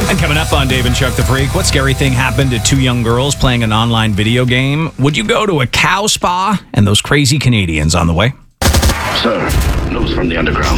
And coming up on Dave and Chuck the Freak, what scary thing happened to two young girls playing an online video game? Would you go to a cow spa? And those crazy Canadians on the way. Sir, news from the underground.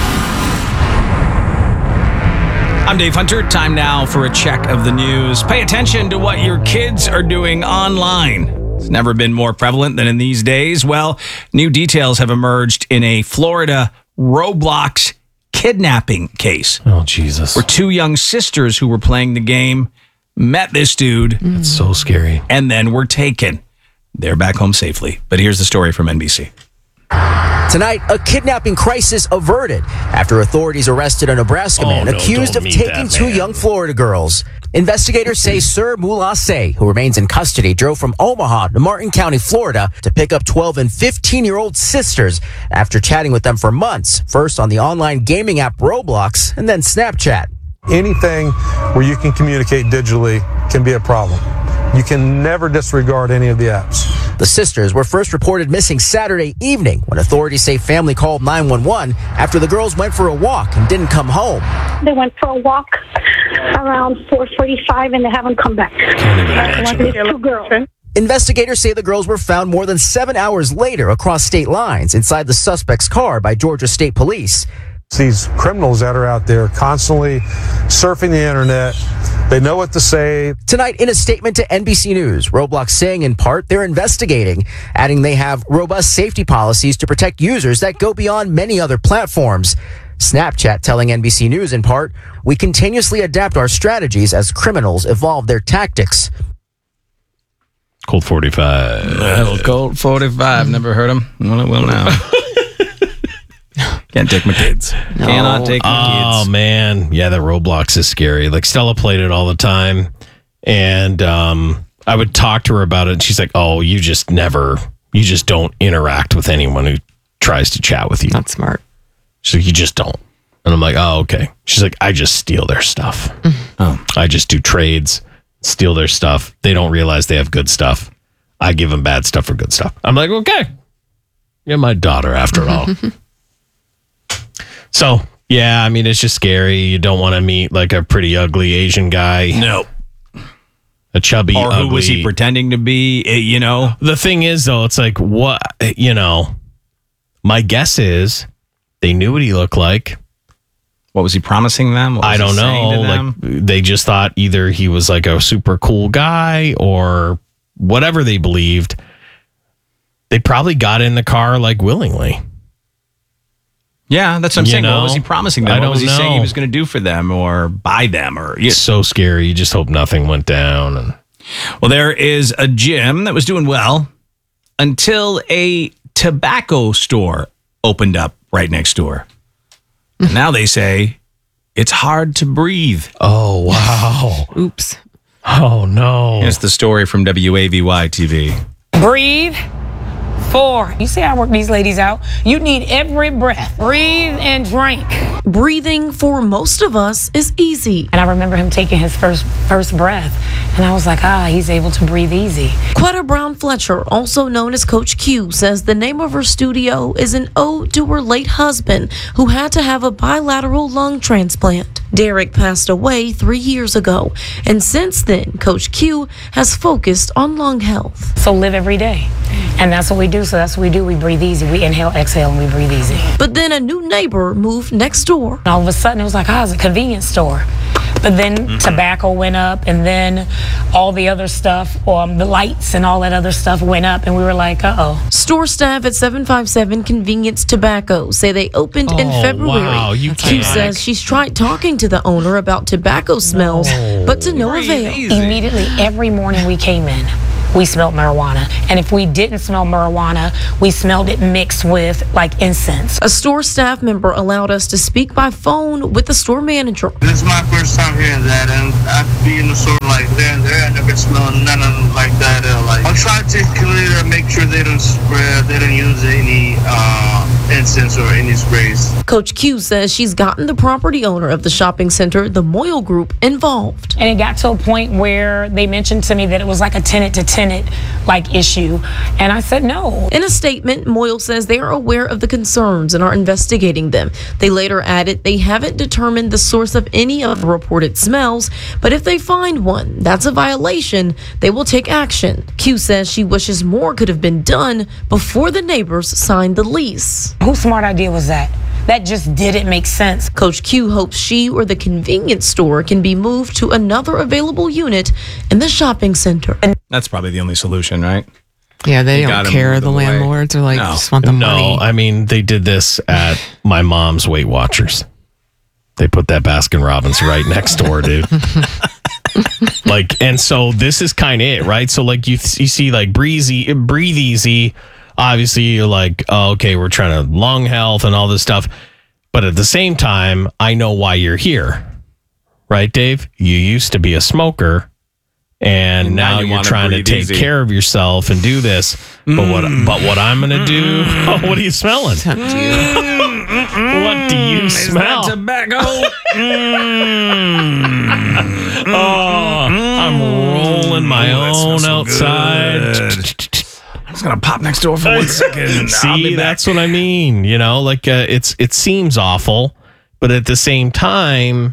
I'm Dave Hunter. Time now for a check of the news. Pay attention to what your kids are doing online. It's never been more prevalent than in these days. Well, new details have emerged in a Florida Roblox kidnapping case. Oh, Jesus. Where two young sisters who were playing the game met this dude. It's so scary. And then were taken. They're back home safely. But here's the story from NBC. Tonight, a kidnapping crisis averted after authorities arrested a Nebraska man accused of taking two young Florida girls. Investigators say Sir Mullah Say, who remains in custody, drove from Omaha to Martin County, Florida, to pick up 12 and 15-year-old sisters after chatting with them for months, first on the online gaming app Roblox and then Snapchat. Anything where you can communicate digitally can be a problem. You can never disregard any of the apps. The sisters were first reported missing Saturday evening when authorities say family called 911 after the girls went for a walk and didn't come home. They went for a walk around 4:45 and they haven't come back. Two girls. Investigators say the girls were found more than 7 hours later across state lines inside the suspect's car by Georgia State Police. These criminals that are out there constantly surfing the internet, they know what to say. Tonight, in a statement to NBC News, Roblox saying in part they're investigating, adding they have robust safety policies to protect users that go beyond many other platforms. Snapchat telling NBC News in part, we continuously adapt our strategies as criminals evolve their tactics. Colt 45. Colt 45. Never heard him. Well, it will now. Can't take my kids. No. Cannot take my kids. Oh, man. Yeah, the Roblox is scary. Like, Stella played it all the time. And I would talk to her about it. And she's like, oh, you just don't interact with anyone who tries to chat with you. Not smart. She's like, you just don't. And I'm like, oh, okay. She's like, I just steal their stuff. Oh. I just do trades, steal their stuff. They don't realize they have good stuff. I give them bad stuff for good stuff. I'm like, okay. You're my daughter after all. So, yeah, I mean, it's just scary. You don't want to meet like a pretty ugly Asian guy. No. A chubby, or ugly. Who was he pretending to be, you know? The thing is, though, it's like, what, my guess is they knew what he looked like. What was he promising them? I don't know. Like, they just thought either he was like a super cool guy or whatever they believed. They probably got in the car like willingly. Yeah, that's what I'm saying. What was he promising them? What was he saying he was going to do for them or buy them? It's so scary. You just hope nothing went down. Well, there is a gym that was doing well until a tobacco store opened up right next door. And now they say it's hard to breathe. Oh, wow. Oops. Oh, no. Here's the story from WAVY TV. Breathe. 4. You see how I work these ladies out? You need every breath. Breathe and drink. Breathing for most of us is easy. And I remember him taking his first breath. And I was like, he's able to breathe easy. Quetta Brown Fletcher, also known as Coach Q, says the name of her studio is an ode to her late husband, who had to have a bilateral lung transplant. Derek passed away 3 years ago. And since then, Coach Q has focused on lung health. So live every day. And that's what we do. So that's what we do. We breathe easy. We inhale, exhale, and we breathe easy. But then a new neighbor moved next door. And all of a sudden, it was like, it's a convenience store. But then tobacco went up, and then all the other stuff, the lights and all that other stuff went up, and we were like, Store staff at 757 Convenience Tobacco say they opened in February. Wow, Q says she's tried talking to the owner about tobacco smells, but to no avail. Immediately, every morning we came in, we smelled marijuana. And if we didn't smell marijuana, we smelled it mixed with like incense. A store staff member allowed us to speak by phone with the store manager. This is my first time hearing that, and I'd be in the store like there and there. I never smelled none of them like that. I'm trying to clear, make sure they don't spread, they don't use any incense or any sprays. Coach Q says she's gotten the property owner of the shopping center, the Moyle Group, involved. And it got to a point where they mentioned to me that it was like a tenant-to-tenant like issue. And I said no. In a statement, Moyle says they are aware of the concerns and are investigating them. They later added they haven't determined the source of any of the reported smells, but if they find one that's a violation, they will take action. Q says she wishes more could have been done before the neighbors signed the lease. Whose smart idea was that? That just didn't make sense. Coach Q hopes she or the convenience store can be moved to another available unit in the shopping center. That's probably the only solution, right? Yeah, they don't care. The landlords are like, just want the money. No, I mean, they did this at my mom's Weight Watchers. They put that Baskin Robbins right next door, dude. Like, and so this is kind of it, right? So like you see like Breathe Easy. Obviously, you're like, oh, okay, we're trying to lung health and all this stuff. But at the same time, I know why you're here. Right, Dave? You used to be a smoker, and now you're trying to take care of yourself and do this. But what I'm going to do... Oh, what are you smelling? What do you smell? Is that tobacco? Oh, I'm rolling my own outside. I'm just gonna pop next door for 1 second. See, that's what I mean. You know, like it seems awful, but at the same time,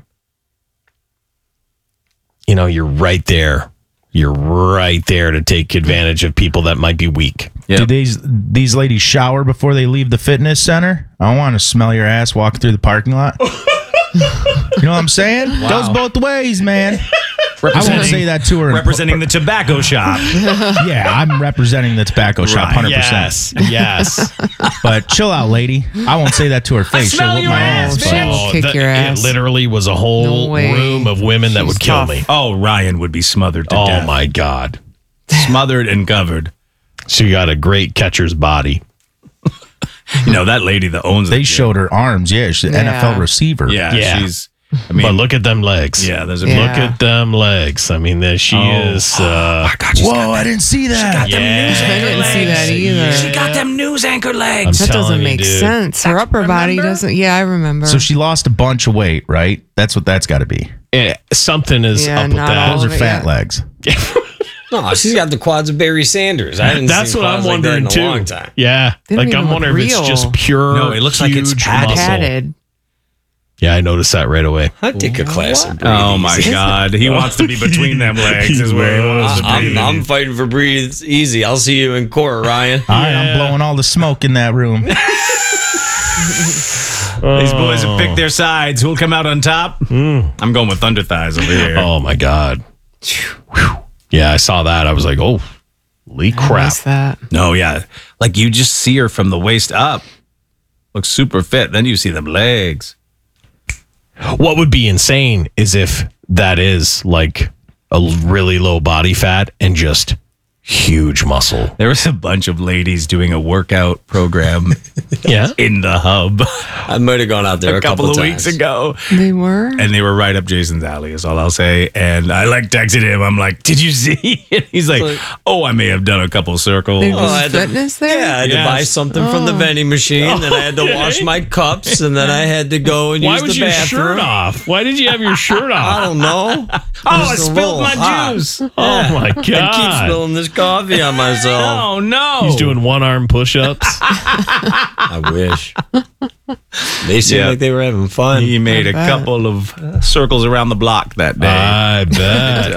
you know, you're right there. You're right there to take advantage of people that might be weak. Yep. Do these ladies shower before they leave the fitness center? I want to smell your ass walking through the parking lot. You know what I'm saying? Wow. Goes both ways, man. I won't say that to her. Representing the tobacco shop. Yeah, I'm representing the tobacco shop 100%. Yes. But chill out, lady. I won't say that to her face. She'll whip my ass. She'll kick your ass. It literally was a whole room of women that would kill me. Oh, Ryan would be smothered to death. Oh, my God. Smothered and covered. She got a great catcher's body. You know, that lady that owns They showed her arms. Yeah, she's an NFL receiver. Yeah. She's... I mean, but look at them legs. Yeah, there's look at them legs. I mean, there she is. My God, whoa, I didn't see that. I didn't see that either. She got them news anchor legs. That doesn't make sense. Her upper body doesn't. Yeah, I remember. So she lost a bunch of weight, right? That's what that's got to be. Something is up with that. Those are fat legs. No, she's got the quads of Barry Sanders. I haven't That's seen what I'm quads wondering like that in too. a long time. Yeah, like I'm wondering if it's just pure. No, it looks like it's padded. Yeah, I noticed that right away. I'd take a class of Breathe Oh my Easy. God, he wants to be between them legs. Is where he wants to be. I'm fighting for Breathe Easy. I'll see you in court, Ryan. All right, I'm blowing all the smoke in that room. These boys have picked their sides. Who'll come out on top? I'm going with Thunder Thighs over here. Oh my God. Yeah, I saw that. I was like, oh, holy crap. That. No, yeah. Like you just see her from the waist up. Looks super fit. Then you see them legs. What would be insane is if that is like a really low body fat and just huge muscle. There was a bunch of ladies doing a workout program in the hub. I might have gone out there a couple of times. weeks ago. They were? And they were right up Jason's alley is all I'll say. And I like texted him. I'm like, did you see? And he's like, oh, I may have done a couple circles. They I had fitness there? Yeah, I had to buy something from the vending machine. Then I had to wash my cups. And then I had to go and use the bathroom. Why was your shirt off? Why did you have your shirt off? I don't know. I spilled my juice. Oh, my God. I keep spilling this coffee on myself. Oh, no. He's doing one-arm push-ups. I wish. They seemed like they were having fun. He made a couple of circles around the block that day. I bet.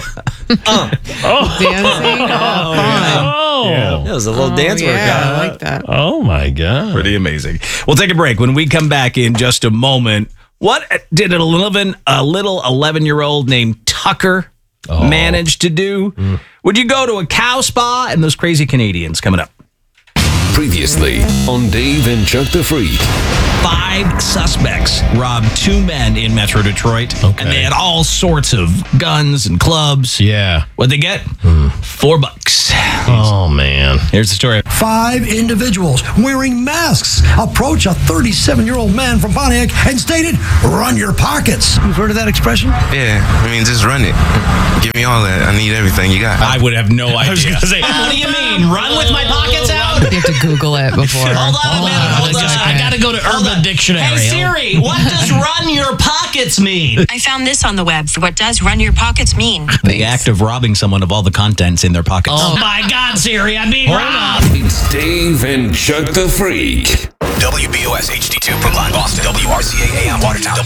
Dancing? Oh, fun. Oh. Yeah. It was a little dance workout. I like that. Oh, my God. Pretty amazing. We'll take a break. When we come back in just a moment, what did a little 11-year-old named Tucker manage to do? Would you go to a cow spa? And those crazy Canadians coming up. Previously on Dave and Chuck the Freak. 5 suspects robbed 2 men in Metro Detroit. And they had all sorts of guns and clubs. Yeah. What'd they get? $4. Oh, man. Here's the story. 5 individuals wearing masks approach a 37-year-old man from Pontiac and stated, "Run your pockets." You've heard of that expression? Yeah, I mean, just run it. Give me all that. I need everything you got. I would have no idea. I was going to say, what do you mean? Run with my pockets out? You have to Google it before. Hold on a minute. I got to go to Urban Dictionary. Hey, Siri, what does run your pockets mean? I found this on the web. What does run your pockets mean? The act of robbing someone of all the contents in their pockets. Oh, my God, Siri, I'm being robbed. It's Dave and Chuck the Freak. WBOS HD2, Brookline, Boston. WRCA AM, Watertown.